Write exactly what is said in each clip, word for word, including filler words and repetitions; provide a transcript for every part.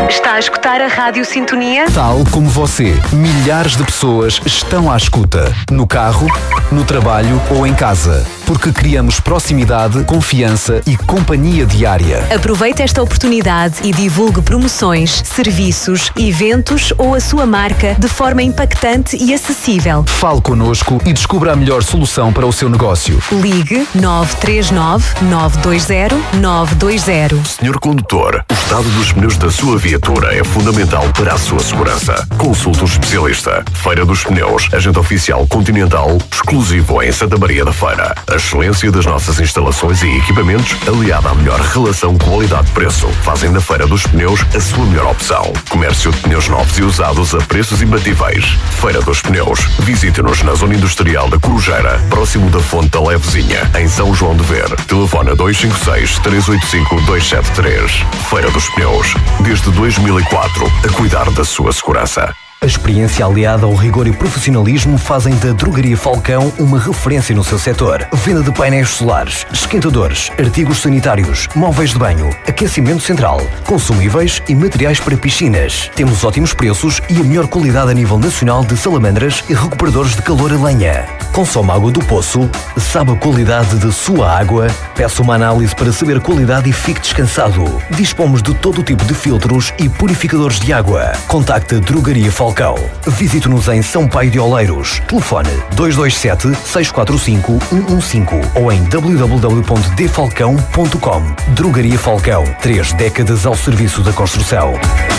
Está a escutar a Rádio Sintonia? Tal como você, milhares de pessoas estão à escuta. No carro, no trabalho ou em casa. Porque criamos proximidade, confiança e companhia diária. Aproveite esta oportunidade e divulgue promoções, serviços, eventos ou a sua marca de forma impactante e acessível. Fale connosco e descubra a melhor solução para o seu negócio. Ligue nove três nove, nove dois zero, nove dois zero. Senhor condutor, o estado dos pneus da sua viatura é fundamental para a sua segurança. Consulte um especialista. Feira dos Pneus, agente oficial Continental, exclusivo em Santa Maria da Feira. A excelência das nossas instalações e equipamentos, aliada à melhor relação qualidade-preço, fazem da Feira dos Pneus a sua melhor opção. Comércio de pneus novos e usados a preços imbatíveis. Feira dos Pneus. Visite-nos na Zona Industrial da Corujeira, próximo da Fonte da Levezinha, em São João de Ver. Telefone dois cinco seis, três oito cinco, dois sete três. Feira dos Pneus. Desde dois mil e quatro, a cuidar da sua segurança. A experiência aliada ao rigor e profissionalismo fazem da Drogaria Falcão uma referência no seu setor. Venda de painéis solares, esquentadores, artigos sanitários, móveis de banho, aquecimento central, consumíveis e materiais para piscinas. Temos ótimos preços e a melhor qualidade a nível nacional de salamandras e recuperadores de calor a lenha. Consome água do poço, sabe a qualidade de sua água, peça uma análise para saber a qualidade e fique descansado. Dispomos de todo o tipo de filtros e purificadores de água. Contacte a Drogaria Falcão. Visite-nos em São Paio de Oleiros. Telefone dois dois sete, seis quatro cinco, um um cinco ou em w w w ponto d falcão ponto com. Drogaria Falcão. Três décadas ao serviço da construção.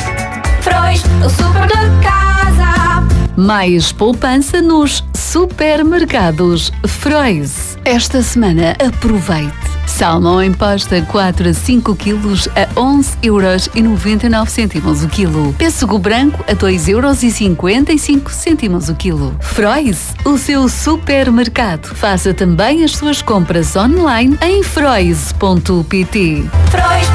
Frois, o super de casa. Mais poupança nos supermercados Frois. Esta semana aproveite. Salmão em pasta quatro a cinco quilos a onze euros e noventa e nove cêntimos o quilo. Pêssego branco a dois euros e cinquenta e cinco cêntimos o quilo. Frois, o seu supermercado. Faça também as suas compras online em frois ponto pt. Frois.